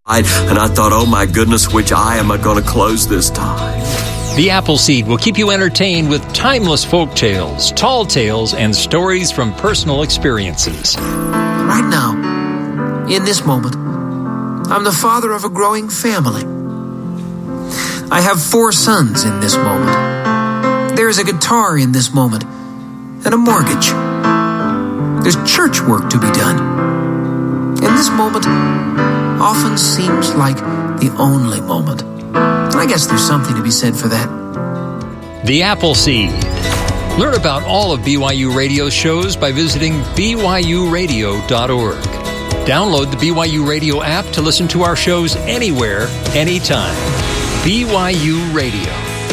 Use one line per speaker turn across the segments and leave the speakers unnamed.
And I thought, oh my goodness, which eye am I going to close this time?
The Appleseed will keep you entertained with timeless folk tales, tall tales, and stories from personal experiences.
Right now, in this moment, I'm the father of a growing family. I have 4 sons in this moment. There is a guitar in this moment, and a mortgage. There's church work to be done. And this moment often seems like the only moment. I guess there's something to be said for that.
The Appleseed. Learn about all of BYU Radio shows by visiting byuradio.org. Download the BYU Radio app to listen to our shows anywhere, anytime. BYU Radio.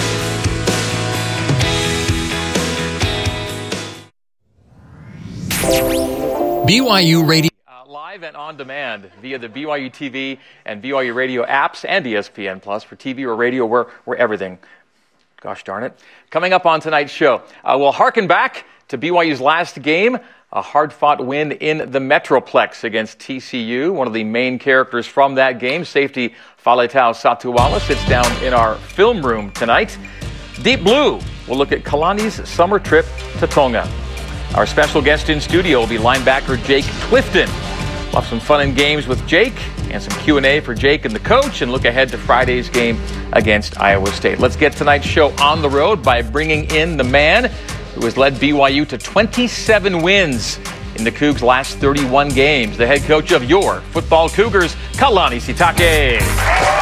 BYU Radio.
Live and on demand via the BYU TV and BYU Radio apps and ESPN Plus for TV or radio. We're everything. Gosh darn it. Coming up on tonight's show, we'll harken back to BYU's last game, a hard-fought win in the Metroplex against TCU. One of the main characters from that game, safety Faletau Satuala, sits down in our film room tonight. Deep Blue will look at Kalani's summer trip to Tonga. Our special guest in studio will be linebacker Jake Clifton. We'll have some fun and games with Jake and some Q&A for Jake and the coach, and look ahead to Friday's game against Iowa State. Let's get tonight's show on the road by bringing in the man who has led BYU to 27 wins in the Cougs' last 31 games, the head coach of your football Cougars, Kalani Sitake.